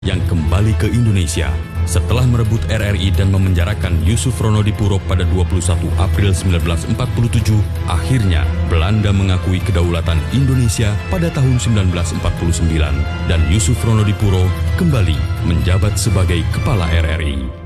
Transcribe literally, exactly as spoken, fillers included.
yang kembali ke Indonesia setelah merebut R R I dan memenjarakan Yusuf Ronodipuro pada dua puluh satu April seribu sembilan ratus empat puluh tujuh. Akhirnya, Belanda mengakui kedaulatan Indonesia pada tahun seribu sembilan ratus empat puluh sembilan dan Yusuf Ronodipuro kembali menjabat sebagai kepala R R I.